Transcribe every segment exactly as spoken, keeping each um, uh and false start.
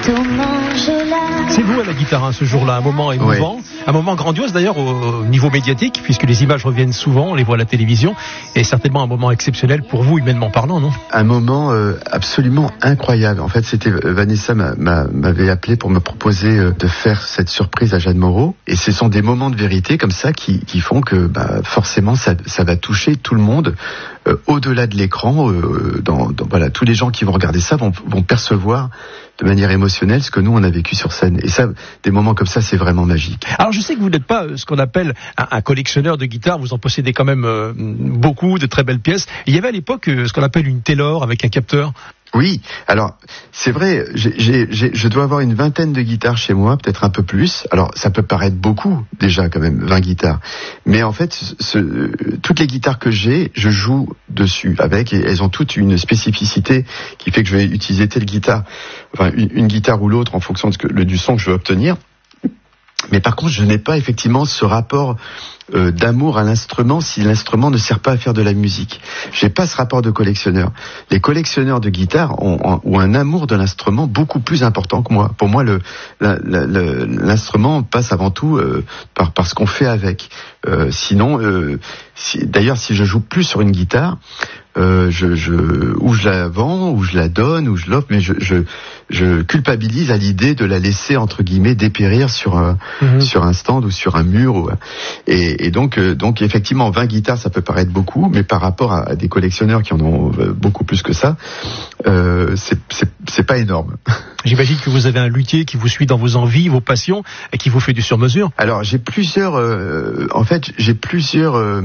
C'est vous à la guitare hein, ce jour-là, un moment émouvant, ouais. Un moment grandiose d'ailleurs au niveau médiatique, puisque les images reviennent souvent, on les voit à la télévision, et certainement un moment exceptionnel pour vous, humainement parlant, non ? Un moment euh, absolument incroyable. En fait, c'était Vanessa m'a, m'a, m'avait appelé pour me proposer euh, de faire cette surprise à Jeanne Moreau, et ce sont des moments de vérité comme ça qui, qui font que bah, forcément ça, ça va toucher tout le monde. Euh, au-delà de l'écran, euh, dans, dans, voilà, tous les gens qui vont regarder ça vont, vont percevoir de manière émotionnelle ce que nous on a vécu sur scène. Et ça, des moments comme ça, c'est vraiment magique. Alors je sais que vous n'êtes pas ce qu'on appelle un, un collectionneur de guitares, vous en possédez quand même euh, beaucoup de très belles pièces. Il y avait à l'époque euh, ce qu'on appelle une Taylor avec un capteur. Oui, alors c'est vrai, j'ai, j'ai, j'ai, je dois avoir une vingtaine de guitares chez moi, peut-être un peu plus. Alors ça peut paraître beaucoup déjà quand même, vingt guitares. Mais en fait, ce, toutes les guitares que j'ai, je joue dessus avec, et elles ont toutes une spécificité qui fait que je vais utiliser telle guitare, enfin une, une guitare ou l'autre en fonction de ce que, le, du son que je veux obtenir. Mais par contre, je n'ai pas effectivement ce rapport euh, d'amour à l'instrument si l'instrument ne sert pas à faire de la musique. J'ai pas ce rapport de collectionneur. Les collectionneurs de guitare ont, ont, ont un amour de l'instrument beaucoup plus important que moi. Pour moi, le, la, la, le, l'instrument passe avant tout euh, par, par ce qu'on fait avec. Euh, sinon, euh, si, d'ailleurs, si je joue plus sur une guitare, Euh, je, je, ou je la vends, ou je la donne, ou je l'offre, mais je, je, je culpabilise à l'idée de la laisser entre guillemets dépérir sur un, mmh. sur un stand ou sur un mur. Ou, et, et donc, euh, donc effectivement, vingt guitares, ça peut paraître beaucoup, mais par rapport à, à des collectionneurs qui en ont beaucoup plus que ça, euh, c'est, c'est, c'est pas énorme. J'imagine que vous avez un luthier qui vous suit dans vos envies, vos passions, et qui vous fait du sur-mesure. Alors j'ai plusieurs, euh, en fait, j'ai plusieurs. Euh,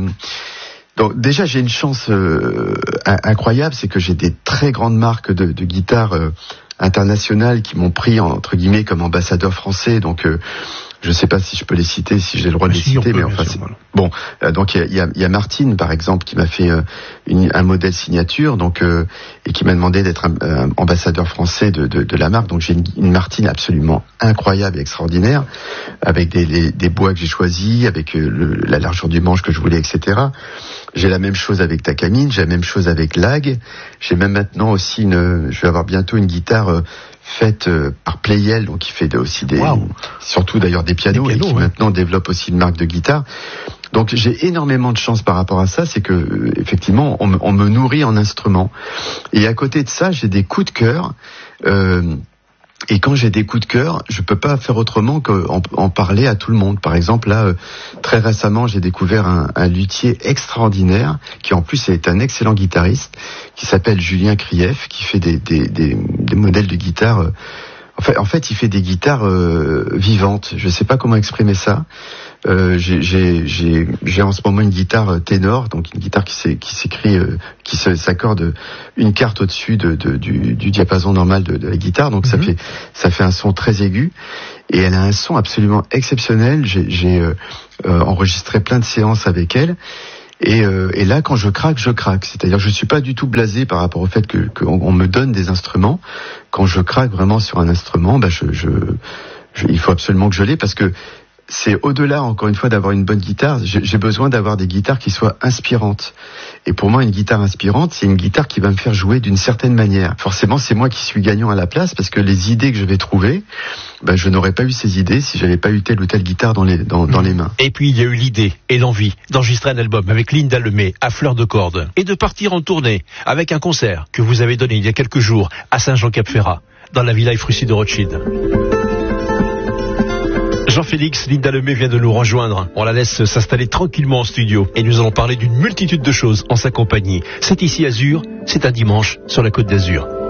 Donc déjà j'ai une chance euh, incroyable, c'est que j'ai des très grandes marques de, de guitares euh, internationales qui m'ont pris entre guillemets comme ambassadeur français. Donc euh, je sais pas si je peux les citer, si j'ai le droit de les si, citer, peut, mais enfin sûr, c'est... voilà. bon. Euh, donc il y a, y a Martine par exemple qui m'a fait euh, une, un modèle signature, donc euh, et qui m'a demandé d'être un, un ambassadeur français de, de, de la marque. Donc j'ai une, une Martine absolument incroyable et extraordinaire, avec des, les, des bois que j'ai choisis, avec euh, le, la largeur du manche que je voulais, et cetera. J'ai la même chose avec Takamine, j'ai la même chose avec Lag. J'ai même maintenant aussi une, je vais avoir bientôt une guitare euh, faite euh, par Playel, donc qui fait de, aussi des, wow. surtout d'ailleurs des pianos, des pianos et qui ouais. maintenant développe aussi une marque de guitare. Donc j'ai énormément de chance par rapport à ça, c'est que euh, effectivement on, on me nourrit en instruments. Et à côté de ça, j'ai des coups de cœur. Euh, Et quand j'ai des coups de cœur, je peux pas faire autrement qu'en en parler à tout le monde. Par exemple, là, euh, très récemment, j'ai découvert un, un luthier extraordinaire, qui en plus est un excellent guitariste, qui s'appelle Julien Krief, qui fait des, des, des, des modèles de guitare. Euh, en fait, en fait, il fait des guitares euh, vivantes. Je sais pas comment exprimer ça. Euh, j'ai, j'ai, j'ai, j'ai en ce moment une guitare ténor, donc une guitare qui, s'é, qui s'écrit, euh, qui se, s'accorde une carte au-dessus de, de, du, du diapason normal de, de la guitare, donc mm-hmm. ça fait, ça fait un son très aigu, et elle a un son absolument exceptionnel. J'ai, j'ai euh, euh, enregistré plein de séances avec elle. Et, euh, et là, quand je craque, je craque. C'est-à-dire que je suis pas du tout blasé par rapport au fait que qu'on on me donne des instruments. Quand je craque vraiment sur un instrument, bah je, je, je, il faut absolument que je l'ai, parce que c'est au-delà, encore une fois, d'avoir une bonne guitare. J'ai, j'ai besoin d'avoir des guitares qui soient inspirantes. Et pour moi, une guitare inspirante, c'est une guitare qui va me faire jouer d'une certaine manière. Forcément, c'est moi qui suis gagnant à la place, parce que les idées que je vais trouver, ben, je n'aurais pas eu ces idées si j'avais pas eu telle ou telle guitare dans les, dans, dans les mains. Et puis, il y a eu l'idée et l'envie d'enregistrer un album avec Linda Lemay à fleur de corde, et de partir en tournée avec un concert que vous avez donné il y a quelques jours à Saint-Jean-Cap-Ferrat, dans la Villa Frusci de Rothschild. Jean-Félix, Linda Lemay vient de nous rejoindre. On la laisse s'installer tranquillement en studio et nous allons parler d'une multitude de choses en sa compagnie. C'est ici Azur, c'est un dimanche sur la Côte d'Azur.